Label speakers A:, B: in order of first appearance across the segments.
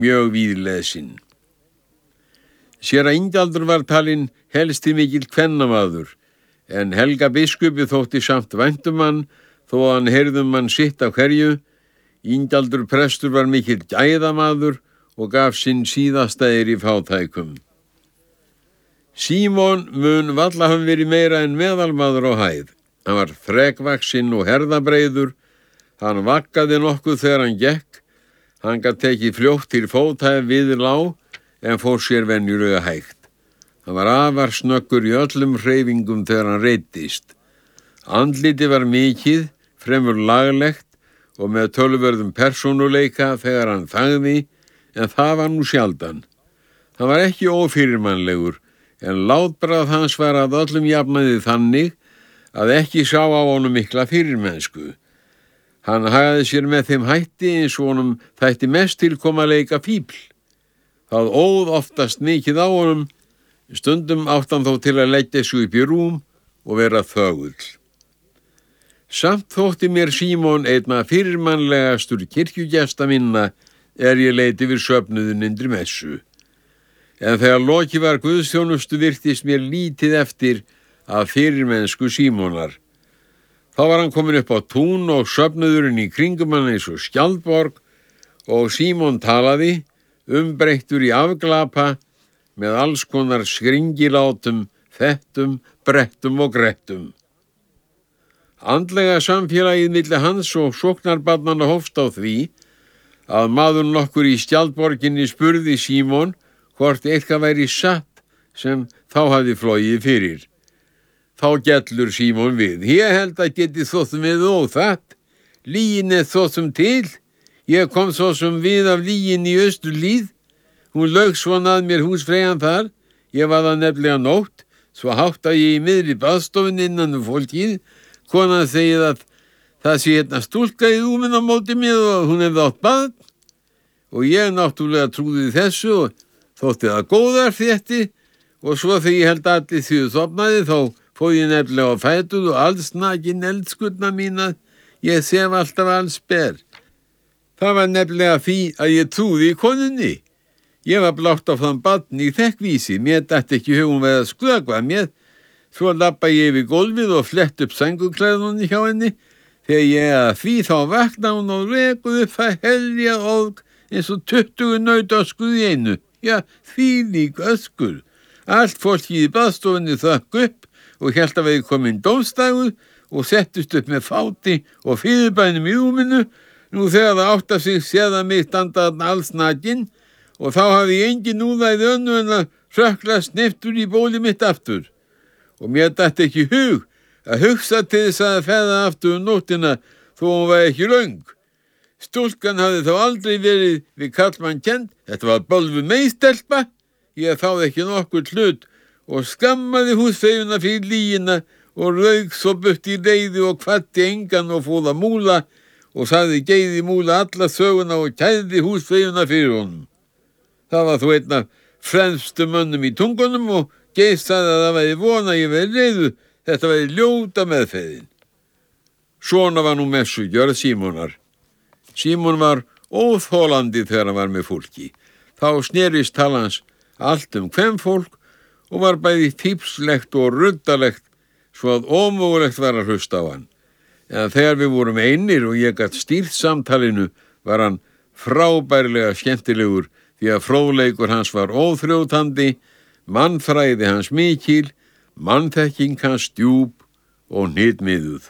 A: mjög víðlesinn. Séra Ingjaldur var talinn helsti mikill kvennamaður, en Helga biskupi þótti samt væntumann þó að hann heyrðum mann sitt af hverju. Ingjaldur prestur var mikill gæðamaður og gaf sinn síðasta í fátækum. Símon mun valla hafa verið meira en meðalmaður á hæð. Hann var þrekvaxinn og herðabreiður. Hann vaggaði nokkuð þegar hann gekk. Hann gat tekið fljótt til fóta ef við lá, en fór sér venjulega hægt. Hann var afar snöggur í öllum hreyfingum þegar hann reiddist. Andliti var mikið, fremur laglegt og með töluverðum persónuleika þegar hann þagði, en það var nú sjaldan. Hann var ekki ófyrirmannlegur, en látbragð hans var að öllum jafnaði þannig að ekki sá á honum mikla fyrirmennsku. Hann hagaði sér með þeim hætti eins og honum þætti mest til koma að leika fífl. Það óð oftast mikið á honum, stundum átt hann þó til að leggja sig upp í rúm og vera þögull. Samt þótti mér Símon einna fyrirmannlegastur kirkjugesta minna ég leit yfir söfnuðin undir messu. En þegar lokið var guðsþjónustu virtist mér lítið eftir af fyrirmennsku Símonar. Þá var hann komin upp á tún og söfnuðurinn í kringum hann eins og skjaldborg og Símon talaði, umbreyttur í afglapa með alls konar skringilátum, fettum, brettum og grettum. Andlega samfélagið milli hans og sóknarbarnanna hófst á því að maður nokkur í skjaldborginni spurði Símon hvort eitthvað væri satt sem þá hafði flogið fyrir. Þá gellur Símon við. Ég held að geti þóttum við óþatt. Lygin þóttum til. Ég kom svo sem við af lygin í Austurlíð. Hún lauk svona að mér húsfreyjan þar. Ég var það nefnilega nótt. Svo hátta ég í miðri baðstofunni innan fólkið. Konan segið að það sé hérna stúlka í rúmin á móti mér og hún hefði átt barn. Og ég náttúrulega trúði þessu og þótti það góðar fréttir. Og svo þegar ég held allir því sofnaði þá fór ég nefnilega á fætur og allsnakin eldskurna mína, ég sef alltaf alls ber. Það var nefnilega því að ég trúði í konunni. Ég var blátt á þann barn í þekkvísi, mér datt ekki hugum við að skrökva mér. Svo lappa ég yfir gólfið og flett upp sængurklæðunni hjá henni. Þegar ég að því þá vakna hún og rekur upp að helja org eins og 20 nautöskur í einu. Já, þvílík öskur. Allt fólkið í baðstofunni þökk upp og hélt að við komin dómsdagur og settust upp með fáti og fyrirbænum í rúminu. Nú þegar það átt að sig séða mig standaðan allsnakin og þá hafði ég engin úðæði önnu en að hrökkla sniftur í bóli mitt aftur. Og mér datt ekki hug að hugsa til þess að feða aftur nóttina þó hún var ekki löng. Stúlkan hafði þá aldrei verið við karlmann kennd. Þetta var bölvu meistelpa. Ég þáði ekki nokkur hlut og skammaði húsfreyjuna fyrir lygina og rauk svo burt í reiði og kvaddi engan og fór að múla og sagði geiði múla alla söguna og kærði húsfreyjuna fyrir honum. Það var þó einn af fremstu mönnum í tungunum og geisaði að það væri vona ég verið reiðu. Þetta væri ljóta meðferðin. Svona var nú messugjörð Símonar. Símon var óþolandi þegar hann var með fólki. Þá snerist talans allt kvenfólk og var bæði fíflslegt og ruddalegt svo að ómögulegt var að hlusta á hann. En þegar við vorum einir og ég gat stýrt samtalinu var hann frábærlega skemmtilegur því að fróðleikur hans var óþrjótandi, mannfræði hans mikil, mannþekking hans djúp og hnitmiðuð.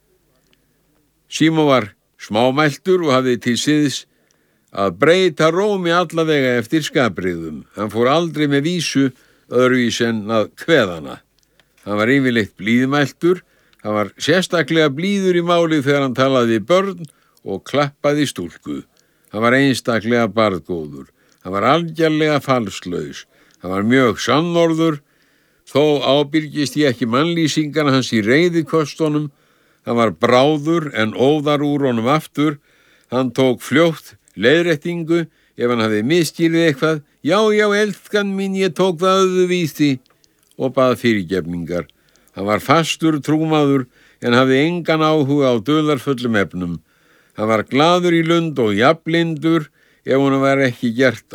A: Símon var smámæltur og hafði til siðs að breyta rómi allavega eftir skapbrigðum. Hann fór aldrei með vísu öðruvís en að kveðana. Hann var yfirleitt blíðmæltur, hann var sérstaklega blíður í máli þegar hann talaði börn og klappaði stúlku. Hann var einstaklega barngóður, hann var algjörlega falslaus, hann var mjög sannorður, þó ábyrgist ég ekki mannlýsingar hans í reiðikostunum, hann var bráður en óðar úr honum aftur, hann tók fljótt leiðréttingu ef hann hafði misskilið eitthvað. Já, elskan mín, ég tók það öðruvísi og bað fyrirgefningar. Hann var fastur trúmaður en hafði engan áhuga á dularfullum efnum. Hann var glaður í lund og jafnblindur ef hún var ekki gert